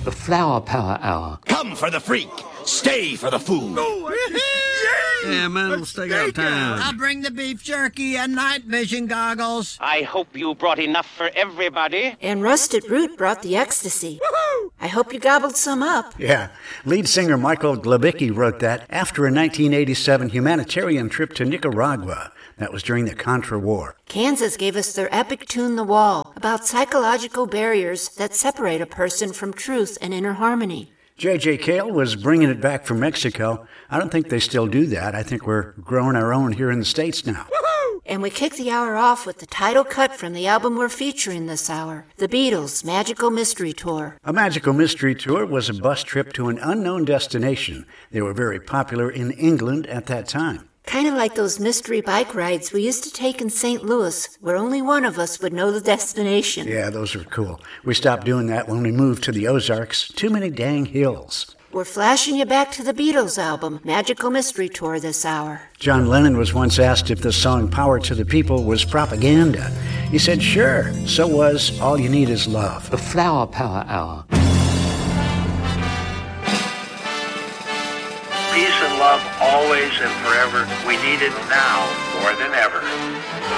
The Flower Power Hour. Come for the freak, stay for the food. Yeah, man, it'll stay out of town. I'll bring the beef jerky and night vision goggles. I hope you brought enough for everybody. And Rusted Root brought the ecstasy. I hope you gobbled some up. Yeah, lead singer Michael Glebicki wrote that after a 1987 humanitarian trip to Nicaragua. That was during the Contra War. Kansas gave us their epic tune The Wall, about psychological barriers that separate a person from truth and inner harmony. J.J. Cale was bringing it back from Mexico. I don't think they still do that. I think we're growing our own here in the States now. And we kick the hour off with the title cut from the album we're featuring this hour, The Beatles' Magical Mystery Tour. A Magical Mystery Tour was a bus trip to an unknown destination. They were very popular in England at that time. Kind of like those mystery bike rides we used to take in St. Louis, where only one of us would know the destination. Yeah, those were cool. We stopped doing that when we moved to the Ozarks. Too many dang hills. We're flashing you back to the Beatles album, Magical Mystery Tour, this hour. John Lennon was once asked if the song Power to the People was propaganda. He said, sure, so was All You Need Is Love. The Flower Power Hour. Peace and love always and forever. We need it now more than ever.